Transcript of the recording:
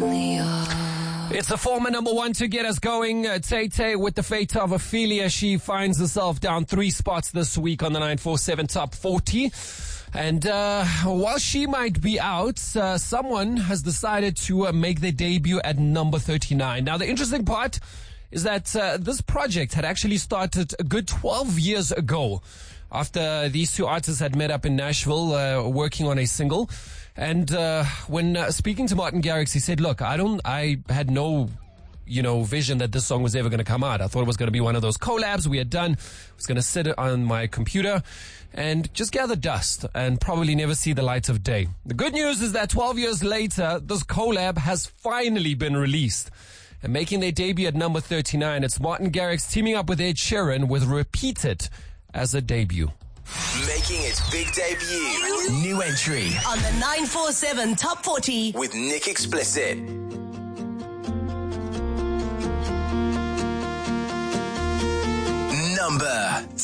It's the former number one to get us going. Tay Tay with the fate of Ophelia. She finds herself down 3 spots this week on the 947 Top 40. And while she might be out, someone has decided to make their debut at number 39. Now, the interesting part is that this project had actually started a good 12 years ago after these 2 artists had met up in Nashville working on a single. And when speaking to Martin Garrix, he said, look, I had no vision that this song was ever going to come out. I thought it was going to be one of those collabs we had done. I was going to sit on my computer and just gather dust and probably never see the light of day. The good news is that 12 years later, this collab has finally been released. And making their debut at number 39, it's Martin Garrix teaming up with Ed Sheeran with Repeat It as a debut. Making its big debut. New entry on the 947 Top 40 with Nick Explicit. Number